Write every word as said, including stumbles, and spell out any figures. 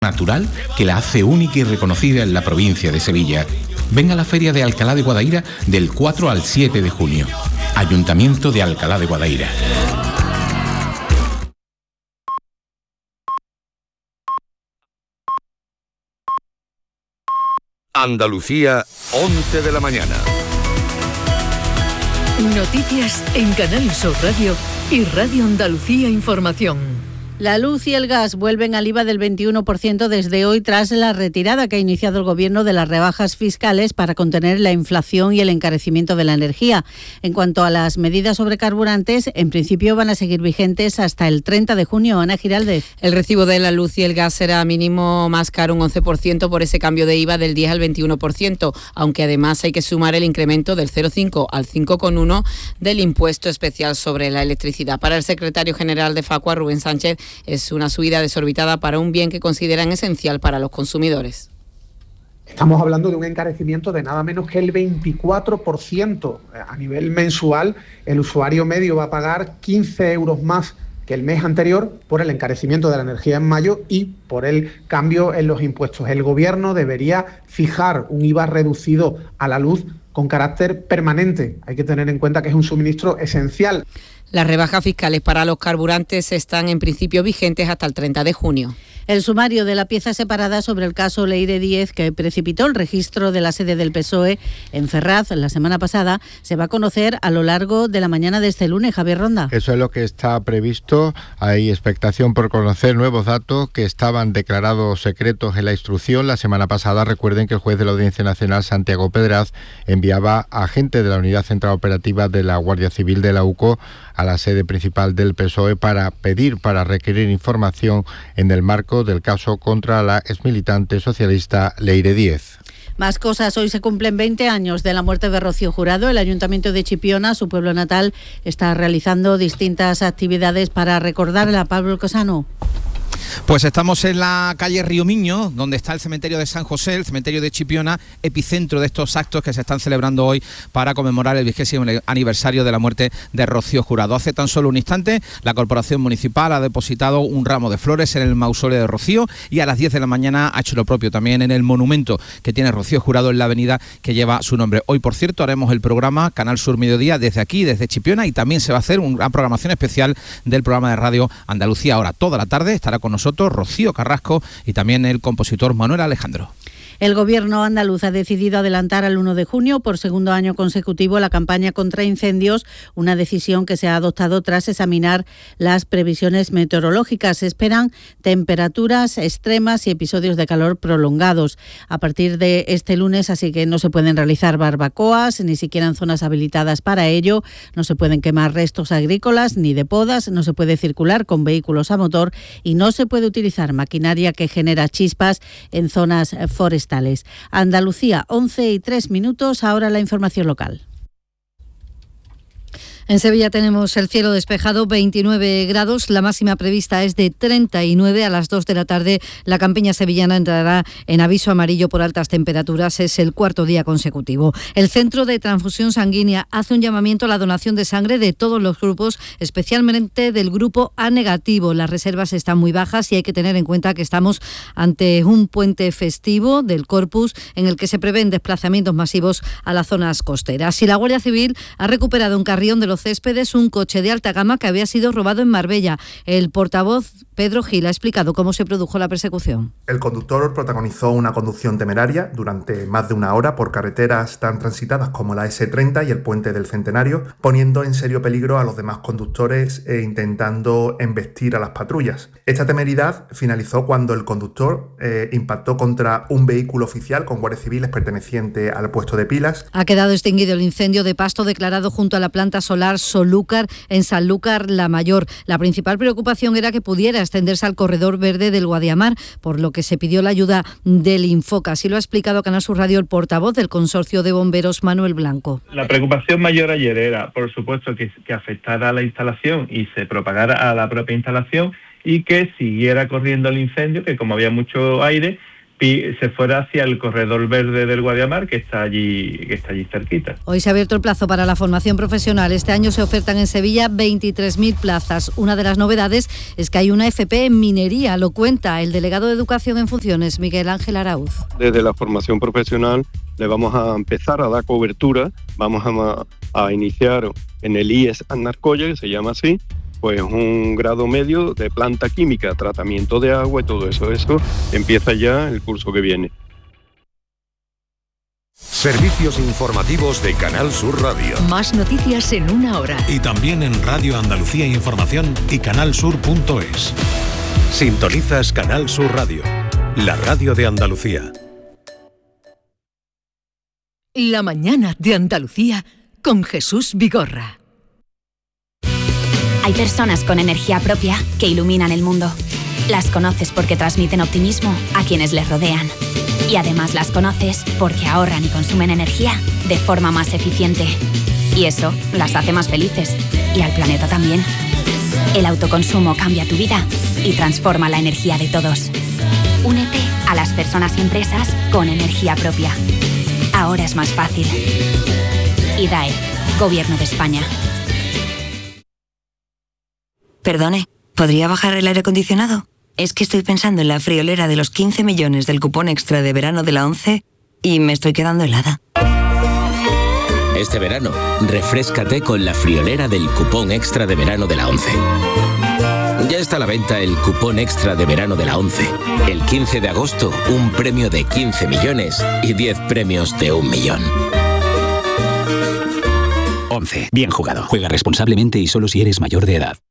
natural que la hace única y reconocida en la provincia de Sevilla. Ven a la Feria de Alcalá de Guadaira del cuatro al siete de junio. Ayuntamiento de Alcalá de Guadaira. Andalucía, once de la mañana. Noticias en Canal Sur Radio y Radio Andalucía Información. La luz y el gas vuelven al I V A del veintiuno por ciento desde hoy tras la retirada que ha iniciado el Gobierno de las rebajas fiscales para contener la inflación y el encarecimiento de la energía. En cuanto a las medidas sobre carburantes, en principio van a seguir vigentes hasta el treinta de junio. Ana Giraldez. El recibo de la luz y el gas será mínimo más caro, un once por ciento por ese cambio de I V A del diez al veintiuno por ciento, aunque además hay que sumar el incremento del cero coma cinco al cinco coma uno del impuesto especial sobre la electricidad. Para el secretario general de Facua, Rubén Sánchez, es una subida desorbitada para un bien que consideran esencial para los consumidores. Estamos hablando de un encarecimiento de nada menos que el veinticuatro por ciento. A nivel mensual, el usuario medio va a pagar quince euros más que el mes anterior por el encarecimiento de la energía en mayo y por el cambio en los impuestos. El Gobierno debería fijar un I V A reducido a la luz con carácter permanente. Hay que tener en cuenta que es un suministro esencial. Las rebajas fiscales para los carburantes están en principio vigentes hasta el treinta de junio. El sumario de la pieza separada sobre el caso Leire Díez, que precipitó el registro de la sede del P S O E en Ferraz la semana pasada, se va a conocer a lo largo de la mañana de este lunes. Javier Ronda. Eso es lo que está previsto. Hay expectación por conocer nuevos datos que estaban declarados secretos en la instrucción. La semana pasada, recuerden que el juez de la Audiencia Nacional, Santiago Pedraz, enviaba a agentes de la Unidad Central Operativa de la Guardia Civil de la U C O a la sede principal del P S O E para pedir, para requerir información en el marco del caso contra la exmilitante socialista Leire Díez. Más cosas. Hoy se cumplen veinte años de la muerte de Rocío Jurado. El Ayuntamiento de Chipiona, su pueblo natal, está realizando distintas actividades para recordarla. Pablo Cosano. Pues estamos en la calle Río Miño, donde está el cementerio de San José, el cementerio de Chipiona, epicentro de estos actos que se están celebrando hoy para conmemorar el vigésimo aniversario de la muerte de Rocío Jurado. Hace tan solo un instante, la Corporación Municipal ha depositado un ramo de flores en el mausoleo de Rocío y a las diez de la mañana ha hecho lo propio también en el monumento que tiene Rocío Jurado en la avenida que lleva su nombre. Hoy, por cierto, haremos el programa Canal Sur Mediodía desde aquí, desde Chipiona, y también se va a hacer una programación especial del programa de radio Andalucía. Ahora, toda la tarde estará con nosotros Rocío Carrasco y también el compositor Manuel Alejandro. El Gobierno andaluz ha decidido adelantar al uno de junio por segundo año consecutivo la campaña contra incendios, una decisión que se ha adoptado tras examinar las previsiones meteorológicas. Se esperan temperaturas extremas y episodios de calor prolongados a partir de este lunes, así que no se pueden realizar barbacoas, ni siquiera en zonas habilitadas para ello, no se pueden quemar restos agrícolas ni de podas, no se puede circular con vehículos a motor y no se puede utilizar maquinaria que genera chispas en zonas forestales. Andalucía, once y tres minutos, ahora la información local. En Sevilla tenemos el cielo despejado, veintinueve grados, la máxima prevista es de treinta y nueve. A las dos de la tarde la campiña sevillana entrará en aviso amarillo por altas temperaturas, es el cuarto día consecutivo. El Centro de Transfusión Sanguínea hace un llamamiento a la donación de sangre de todos los grupos, especialmente del grupo A negativo. Las reservas están muy bajas y hay que tener en cuenta que estamos ante un puente festivo del Corpus en el que se prevén desplazamientos masivos a las zonas costeras. Y la Guardia Civil ha recuperado en Carrión de los Céspedes un coche de alta gama que había sido robado en Marbella. El portavoz Pedro Gil ha explicado cómo se produjo la persecución. El conductor protagonizó una conducción temeraria durante más de una hora por carreteras tan transitadas como la ese treinta y el Puente del Centenario, poniendo en serio peligro a los demás conductores e intentando embestir a las patrullas. Esta temeridad finalizó cuando el conductor eh, impactó contra un vehículo oficial con guardias civiles perteneciente al puesto de pilas. Ha quedado extinguido el incendio de pasto declarado junto a la planta solar Solúcar en Sanlúcar la Mayor. La principal preocupación era que pudiera extenderse al corredor verde del Guadiamar, por lo que se pidió la ayuda del Infoca. Así lo ha explicado a Canal Sur Radio el portavoz del Consorcio de Bomberos, Manuel Blanco. La preocupación mayor ayer era, por supuesto, que, que afectara a la instalación y se propagara a la propia instalación y que siguiera corriendo el incendio, que como había mucho aire, se fuera hacia el corredor verde del Guadiamar, que está allí, que está allí cerquita. Hoy se ha abierto el plazo para la formación profesional. Este año se ofertan en Sevilla veintitrés mil plazas. Una de las novedades es que hay una F P en minería, lo cuenta el delegado de Educación en Funciones, Miguel Ángel Arauz. Desde la formación profesional le vamos a empezar a dar cobertura, vamos a, a iniciar en el I E S Anarcoya, que se llama así, pues un grado medio de planta química, tratamiento de agua y todo eso. Eso empieza ya el curso que viene. Servicios informativos de Canal Sur Radio. Más noticias en una hora. Y también en Radio Andalucía Información y canalsur punto es. Sintonizas Canal Sur Radio, la radio de Andalucía. La mañana de Andalucía con Jesús Vigorra. Hay personas con energía propia que iluminan el mundo. Las conoces porque transmiten optimismo a quienes les rodean. Y además las conoces porque ahorran y consumen energía de forma más eficiente. Y eso las hace más felices. Y al planeta también. El autoconsumo cambia tu vida y transforma la energía de todos. Únete a las personas y empresas con energía propia. Ahora es más fácil. I D A E, Gobierno de España. Perdone, ¿podría bajar el aire acondicionado? Es que estoy pensando en la friolera de los quince millones del cupón extra de verano de la ONCE y me estoy quedando helada. Este verano, refréscate con la friolera del cupón extra de verano de la ONCE. Ya está a la venta el cupón extra de verano de la ONCE. El quince de agosto, un premio de quince millones y diez premios de un millón. ONCE. Bien jugado. Juega responsablemente y solo si eres mayor de edad.